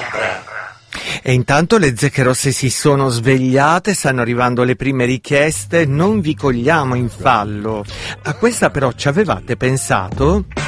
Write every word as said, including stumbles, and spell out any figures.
E intanto le zecche rosse si sono svegliate, stanno arrivando le prime richieste, non vi cogliamo in fallo. A questa però ci avevate pensato?